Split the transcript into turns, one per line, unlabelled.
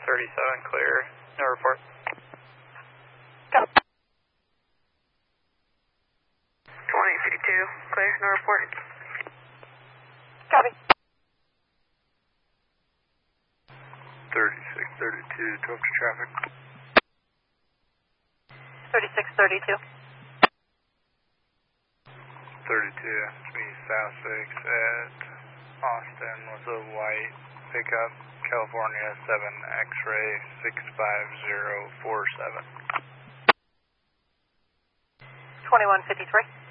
37 clear, no report.
Go. 2052 clear, no report. Copy.
3632, talk to traffic.
3632.
32, me South 6 at Austin with a white pickup, California 7 X-ray 65047.
2153.